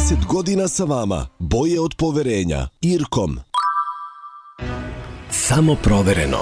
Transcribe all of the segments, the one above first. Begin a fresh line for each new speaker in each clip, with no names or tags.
30 godina sa vama. Boje od poverenja. Irkom.
Samo provereno.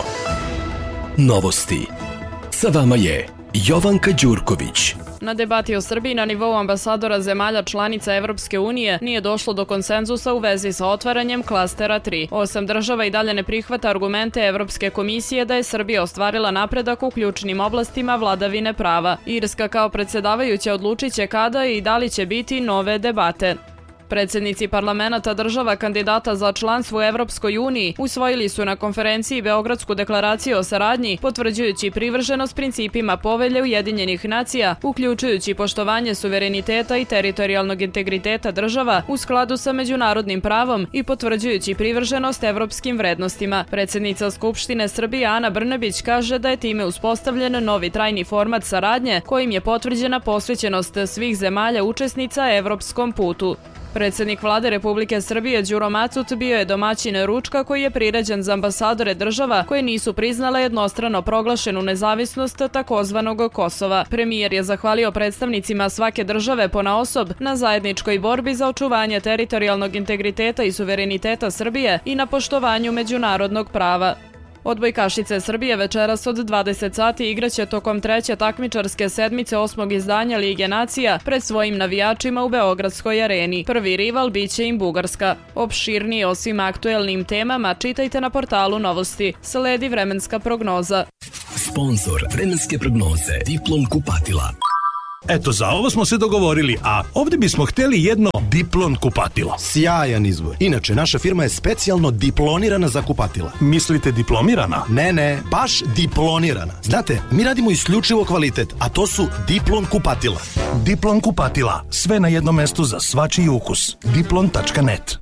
Novosti. Sa vama je Jovanka Đurković.
Na debati o Srbiji na nivou ambasadora zemalja članica Evropske unije nije došlo do konsenzusa u vezi sa otvaranjem klastera 3. 8 država i dalje ne prihvata argumente Evropske komisije da je Srbija ostvarila napredak u ključnim oblastima vladavine prava. Irska kao predsjedavajuća odlučit će kada i da li će biti nove debate. Predsjednici parlamenata država kandidata za članstvo u Evropskoj uniji usvojili su na konferenciji Beogradsku deklaraciju o saradnji, potvrđujući privrženost principima Povelje Ujedinjenih nacija, uključujući poštovanje suvereniteta i teritorijalnog integriteta država u skladu sa međunarodnim pravom i potvrđujući privrženost evropskim vrednostima. Predsjednica Skupštine Srbije Ana Brnabić kaže da je time uspostavljen novi trajni format saradnje kojim je potvrđena posvećenost svih zemalja učesnica evropskom putu. Predsjednik vlade Republike Srbije Đuro Macut bio je domaćin ručka koji je priređen za ambasadore država koje nisu priznale jednostrano proglašenu nezavisnost takozvanog Kosova. Premijer je zahvalio predstavnicima svake države ponaosob na zajedničkoj borbi za očuvanje teritorijalnog integriteta i suvereniteta Srbije i na poštovanju međunarodnog prava. Odbojkašice Srbije večeras od 20 sati igraće tokom treće takmičarske sedmice 8. izdanja Lige nacija pred svojim navijačima u Beogradskoj areni. Prvi rival biće im Bugarska. Opširnije o svim aktuelnim temama čitajte na portalu Novosti. Sledi vremenska prognoza.
Sponzor vremenske prognoze Diplom kupatila.
Eto, za ovo smo se dogovorili, a ovdje bismo htjeli jedno Diplon kupatilo.
Sjajan izbor. Inače, naša firma je specijalno diplonirana za kupatila.
Mislite diplomirana?
Ne, baš diplonirana. Znate, mi radimo isključivo kvalitet, a to su Diplon kupatila.
Diplon kupatila. Sve na jednom mestu za svačiji ukus. Diplon.net.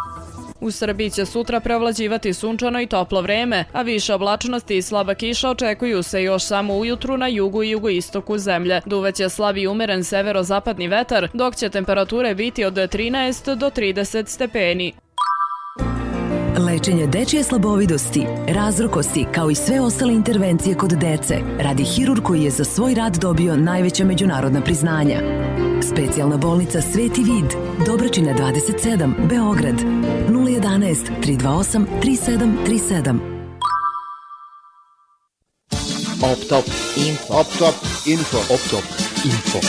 U Srbiji će sutra preovlađivati sunčano i toplo vreme, a više oblačnosti i slaba kiša očekuju se još samo ujutru na jugu i jugoistoku zemlje. Duvaće slabi umeren severozapadni vetar, dok će temperature biti od 13 do 30 stepeni.
Lečenje dečije slabovidosti, razrokosti kao i sve ostale intervencije kod dece radi hirurg koji je za svoj rad dobio najveća međunarodna priznanja. Specijalna bolnica Sveti Vid, Dobračina 27, Beograd, 011 328 3737.
Optop Info.